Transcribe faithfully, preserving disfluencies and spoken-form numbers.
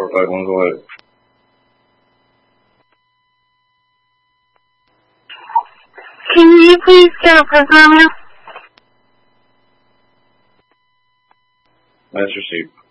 four five one, go ahead. Can you please get a person on here? That's received.